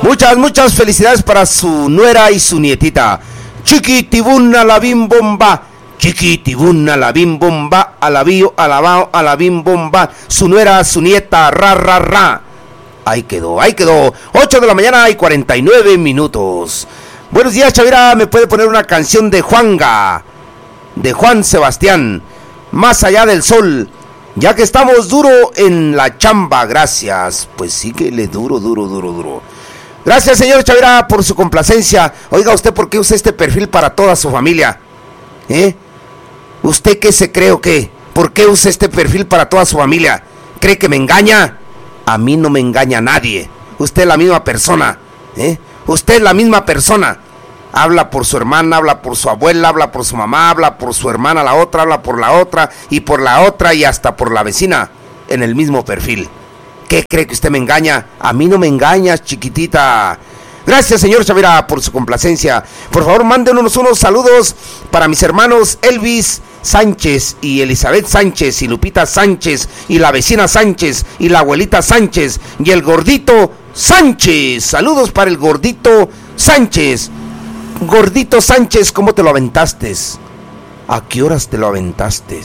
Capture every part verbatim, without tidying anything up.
Muchas, muchas felicidades para su nuera y su nietita. Chiquitibuna la bim bomba. Chiquitibuna la bim bomba. Alabío, alabao, alabim bomba. Su nuera, su nieta, ra, ra, ra. Ahí quedó, ahí quedó. ocho de la mañana y cuarenta y nueve minutos. Buenos días, Chavira. ¿Me puede poner una canción de Juanga? De Juan Sebastián. Más allá del sol. Ya que estamos duro en la chamba, gracias. Pues síguele duro, duro, duro, duro. Gracias, señor Chavira, por su complacencia. Oiga, ¿usted por qué usa este perfil para toda su familia? ¿Eh? ¿Usted qué se cree o qué? ¿Por qué usa este perfil para toda su familia? ¿Cree que me engaña? A mí no me engaña nadie. Usted es la misma persona. ¿Eh? Usted es la misma persona. Habla por su hermana, habla por su abuela, habla por su mamá, habla por su hermana la otra, habla por la otra y por la otra y hasta por la vecina en el mismo perfil. ¿Qué cree que usted me engaña? A mí no me engañas, chiquitita. Gracias, señor Chavira, por su complacencia. Por favor, mándenos unos saludos para mis hermanos Elvis Sánchez y Elizabeth Sánchez y Lupita Sánchez y la vecina Sánchez y la abuelita Sánchez y el gordito Sánchez. Saludos para el gordito Sánchez. Gordito Sánchez, ¿cómo te lo aventaste? ¿A qué horas te lo aventaste?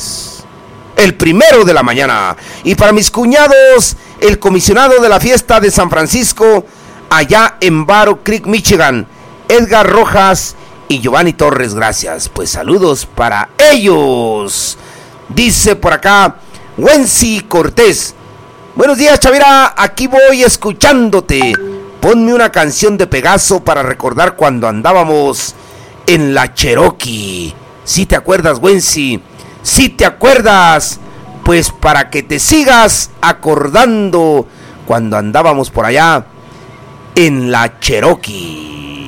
El primero de la mañana. Y para mis cuñados, el comisionado de la fiesta de San Francisco, allá en Battle Creek, Michigan, Edgar Rojas y Giovanni Torres, gracias. Pues saludos para ellos. Dice por acá Wency Cortés. Buenos días, Chavira, aquí voy escuchándote. Ponme una canción de Pegaso para recordar cuando andábamos en la Cherokee. ¿Sí te acuerdas, Wency? ¿Sí te acuerdas? Pues para que te sigas acordando cuando andábamos por allá en la Cherokee.